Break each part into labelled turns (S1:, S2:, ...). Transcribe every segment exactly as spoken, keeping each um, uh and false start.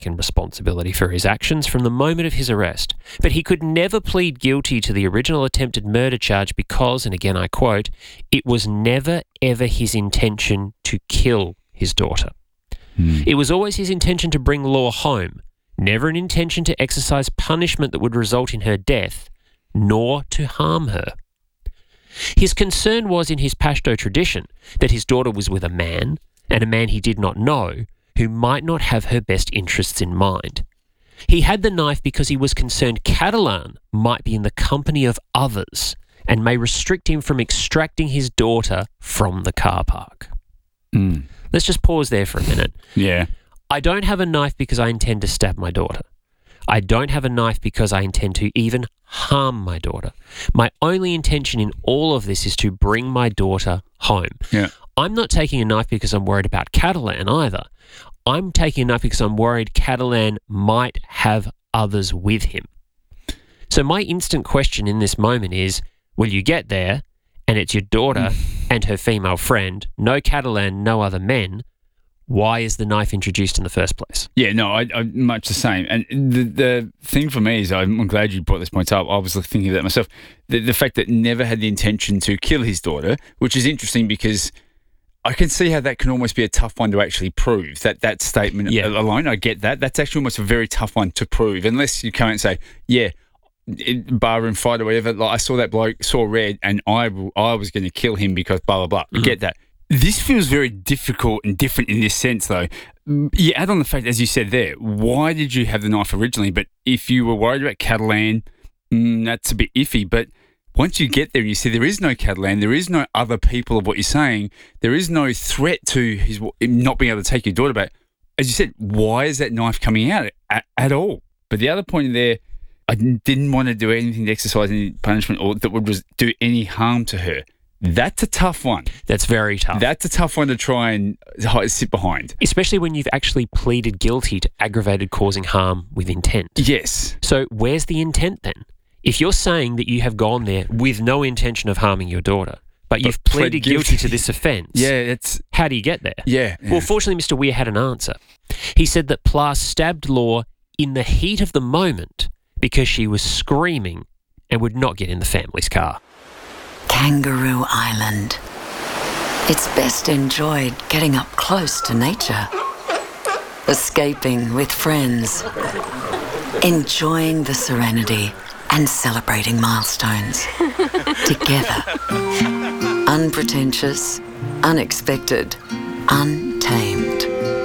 S1: taken responsibility for his actions from the moment of his arrest, but he could never plead guilty to the original attempted murder charge because, and again I quote, it was never ever his intention to kill his daughter. Mm. It was always his intention to bring Law home, never an intention to exercise punishment that would result in her death, nor to harm her. His concern was in his Pashto tradition that his daughter was with a man, and a man he did not know, who might not have her best interests in mind. He had the knife because he was concerned Catalan might be in the company of others and may restrict him from extracting his daughter from the car park.
S2: Mm.
S1: Let's just pause there for a minute.
S2: Yeah.
S1: I don't have a knife because I intend to stab my daughter. I don't have a knife because I intend to even harm my daughter. My only intention in all of this is to bring my daughter home.
S2: Yeah.
S1: I'm not taking a knife because I'm worried about Catalan either. I'm taking a knife because I'm worried Catalan might have others with him. So my instant question in this moment is, will you get there and it's your daughter and her female friend, no Catalan, no other men? Why is the knife introduced in the first place?
S2: Yeah, no, I, I much the same. And the the thing for me is, I'm glad you brought this point up. I was thinking of that myself. The, the fact that never had the intention to kill his daughter, which is interesting because I can see how that can almost be a tough one to actually prove. That that statement
S1: yeah.
S2: alone, I get that. That's actually almost a very tough one to prove, unless you come out and say, yeah, barroom fight or whatever. Like I saw that bloke, saw red, and I I was going to kill him because blah blah blah. Mm-hmm. I get that. This feels very difficult and different in this sense, though. You add on the fact, as you said there, why did you have the knife originally? But if you were worried about Catalan, mm, that's a bit iffy. But once you get there and you see there is no Catalan, there is no other people of what you're saying, there is no threat to his him not being able to take your daughter back. As you said, why is that knife coming out at, at all? But the other point there, I didn't want to do anything to exercise any punishment or that would do any harm to her. That's a tough one.
S1: That's very tough.
S2: That's a tough one to try and sit behind.
S1: Especially when you've actually pleaded guilty to aggravated causing harm with intent.
S2: Yes.
S1: So where's the intent then? If you're saying that you have gone there with no intention of harming your daughter, but, but you've pleaded guilty. guilty to this offence,
S2: yeah, it's
S1: how do you get there?
S2: Yeah, yeah.
S1: Well, fortunately, Mister Weir had an answer. He said that Pla stabbed Law in the heat of the moment because she was screaming and would not get in the family's car.
S3: Kangaroo Island. It's best enjoyed getting up close to nature, escaping with friends, enjoying the serenity and celebrating milestones together. Unpretentious, unexpected, untamed.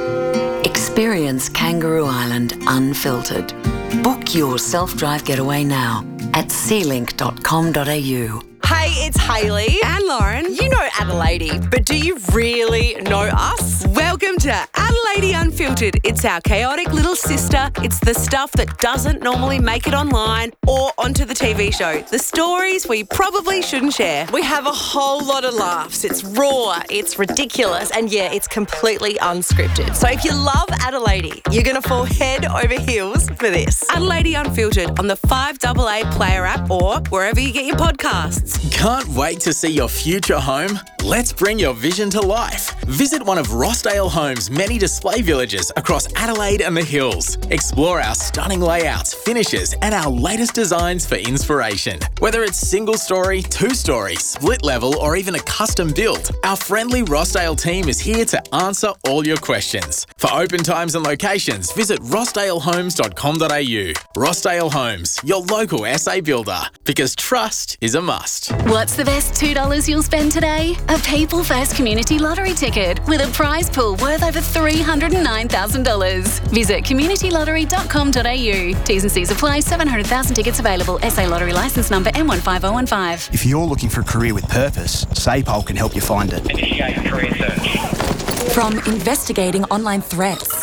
S3: Experience Kangaroo Island unfiltered. Book your self-drive getaway now at sealink dot com dot a u.
S4: Hey, it's Hayley
S5: and Lauren.
S4: You know Adelaide, but do you really know us? Welcome to Adelaide Unfiltered. It's our chaotic little sister. It's the stuff that doesn't normally make it online or onto the T V show. The stories we probably shouldn't share. We have a whole lot of laughs. It's raw, it's ridiculous, and yeah, it's completely unscripted. So if you love Adelaide, you're going to fall head over heels for this. Adelaide Unfiltered on the five A A Player app or wherever you get your podcasts.
S6: Can't wait to see your future home? Let's bring your vision to life. Visit one of Rossdale Homes' many display villages across Adelaide and the Hills. Explore our stunning layouts, finishes, and our latest designs for inspiration. Whether it's single story, two story, split level, or even a custom build, our friendly Rossdale team is here to answer all your questions. For open times and locations, visit rossdale homes dot com dot a u. Rossdale Homes, your local S A builder, because trust is a must.
S7: What's the best two dollars you'll spend today? A People First Community Lottery ticket with a prize pool worth over three hundred nine thousand dollars. Visit community lottery dot com dot a u. T's and C's apply. seven hundred thousand tickets available. S A Lottery licence number M one five zero one five.
S8: If you're looking for a career with purpose, SAPOL can help you find it.
S9: Initiate career search.
S10: From investigating online threats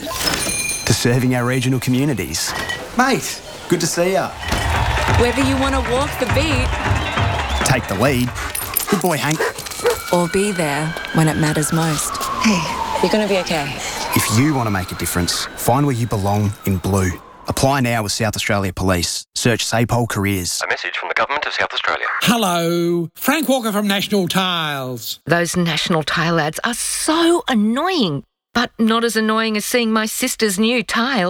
S8: to serving our regional communities.
S11: Mate, good to see ya.
S10: Whether you want to walk the beat,
S8: take the lead. Good boy, Hank.
S10: Or be there when it matters most.
S12: Hey, you're going to be okay.
S8: If you want to make a difference, find where you belong in blue. Apply now with South Australia Police. Search SAPOL Careers.
S13: A message from the Government of South Australia.
S14: Hello, Frank Walker from National Tiles.
S15: Those National Tile ads are so annoying.
S5: but not as annoying as seeing my sister's new tile.